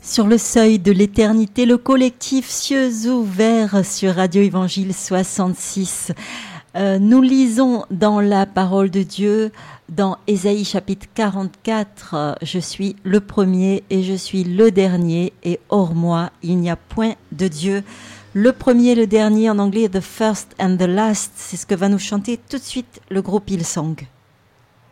Sur le seuil de l'éternité, le collectif Cieux ouverts sur Radio Évangile 66. Nous lisons dans la parole de Dieu, dans Ésaïe chapitre 44, je suis le premier et je suis le dernier et hors moi, il n'y a point de Dieu. Le premier, le dernier, en anglais, the first and the last, c'est ce que va nous chanter tout de suite le groupe Hillsong.